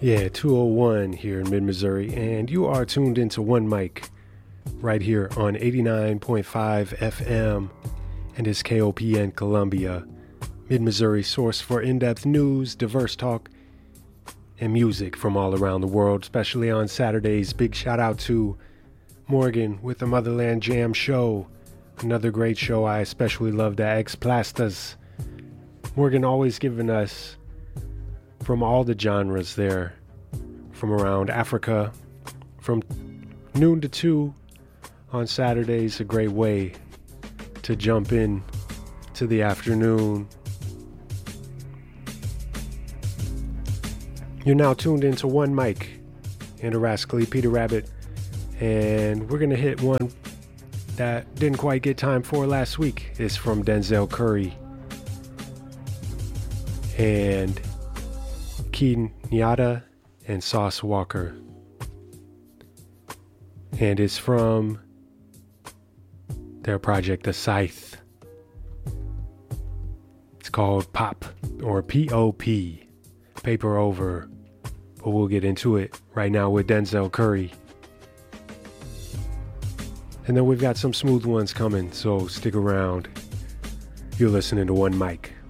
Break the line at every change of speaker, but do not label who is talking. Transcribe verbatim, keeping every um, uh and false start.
Yeah, two oh one here in mid-Missouri, and you are tuned into One Mic right here on eighty-nine point five F M, and it's K O P N Columbia, mid-Missouri source for in-depth news, diverse talk, and music from all around the world, especially on Saturdays. Big shout out to Morgan with the Motherland Jam show, another great show. I especially love the Ex Plastas. Morgan always giving us from all the genres there, from around Africa, from noon to two on Saturdays, a great way to jump in to the afternoon. You're now tuned into One Mic, and Rascally Peter Rabbit, and we're gonna hit one that didn't quite get time for last week. It's from Denzel Curry and Keaton Nyata and Sauce Walker, and it's from their project The Scythe. It's called Pop, or P O P, Paper Over, but we'll get into it right now with Denzel Curry, and then we've got some smooth ones coming, so stick around. You're listening to One Mic.